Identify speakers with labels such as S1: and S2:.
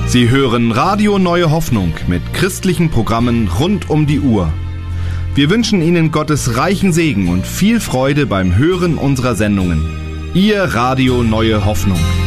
S1: Sie hören Radio Neue Hoffnung mit christlichen Programmen rund um die Uhr. Wir wünschen Ihnen Gottes reichen Segen und viel Freude beim Hören unserer Sendungen. Ihr Radio Neue Hoffnung.